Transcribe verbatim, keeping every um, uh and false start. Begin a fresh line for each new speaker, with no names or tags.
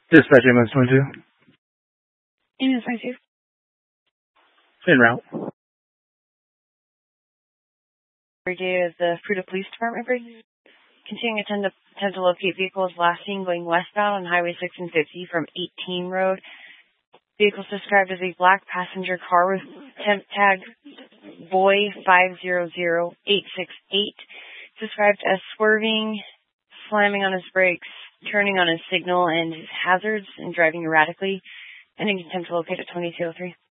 Dispatch ambulance twenty-two.
Ambulance twenty-two.
En route.
Review of the Fruita Police Department. Continuing attempt to, attempt to locate vehicles last seen going westbound on Highway six and fifty from eighteen Road. Vehicles described as a black passenger car with temp tag boy five zero zero eight six eight. Described as swerving, slamming on his brakes, turning on his signal and his hazards, and driving erratically. And an attempt to locate at twenty-two oh three.